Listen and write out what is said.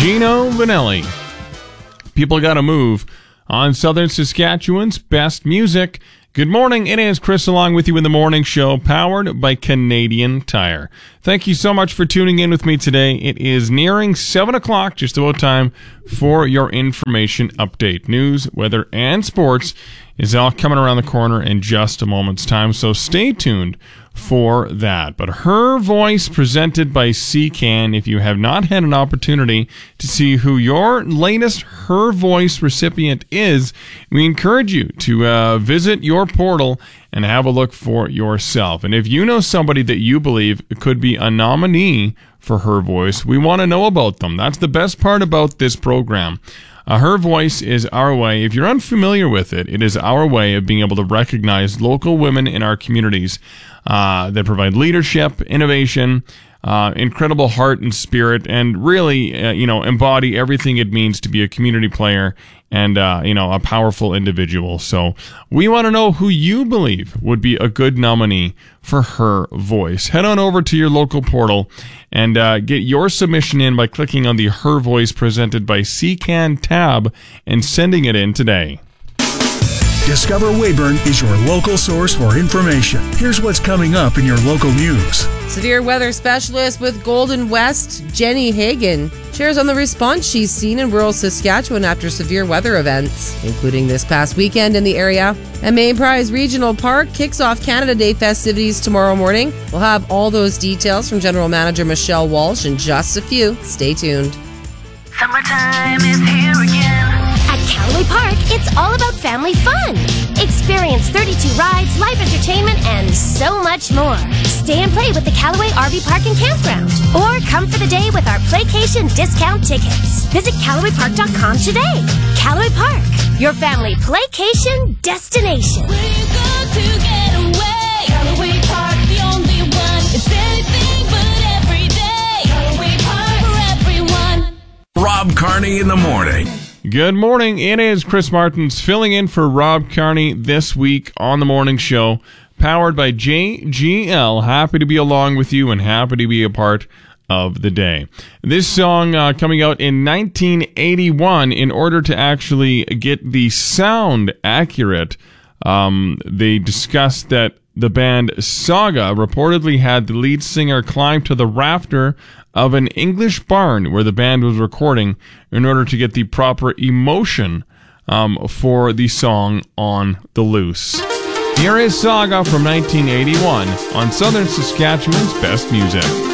Gino Vanelli. People Gotta Move on Southern Saskatchewan's best music. Good morning. It is Chris along with you in the morning show, powered by Canadian Tire. Thank you so much for tuning in with me today. It is nearing 7 o'clock, just about time for your information update. News, weather, and sports is all coming around the corner in just a moment's time, so stay tuned for that. But Her Voice, presented by CCAN. If you have not had an opportunity to see who your latest Her Voice recipient is, we encourage you to visit your portal and have a look for yourself. And if you know somebody that you believe could be a nominee for Her Voice, we want to know about them. That's the best part about this program. Her Voice is our way. If you're unfamiliar with it, it is our way of being able to recognize local women in our communities that provide leadership, innovation, incredible heart and spirit, and really, embody everything it means to be a community player and, a powerful individual. So we want to know who you believe would be a good nominee for Her Voice. Head on over to your local portal and get your submission in by clicking on the Her Voice presented by CCAN tab and sending it in today. Discover Weyburn is your local source for information. Here's what's coming up in your local news. Severe weather specialist with Golden West, Jenny Hagan, shares on the response she's seen in rural Saskatchewan after severe weather events, including this past weekend in the area. And Main Prize Regional Park kicks off Canada Day festivities tomorrow morning. We'll have all those details from General Manager Michelle Walsh in just a few. Stay tuned. Summertime is here again. At Callaway Park, it's all about family fun. Experience 32 rides, live entertainment, and so much more. Stay and play with the Callaway RV Park and Campground. Or come for the day with our Playcation discount tickets. Visit CallawayPark.com today. Callaway Park, your family playcation destination. Where you go to get away? Callaway Park, the only one. It's anything but every day. Callaway Park for everyone. Rob Carney in the morning. Good morning. It is Chris Martins filling in for Rob Carney this week on the morning show, powered by JGL. Happy to be along with you and happy to be a part of the day. This song coming out in 1981. In order to actually get the sound accurate, they discussed that the band Saga reportedly had the lead singer climb to the rafter of an English barn where the band was recording in order to get the proper emotion for the song On the Loose. Here is Saga from 1981 on Southern Saskatchewan's best music.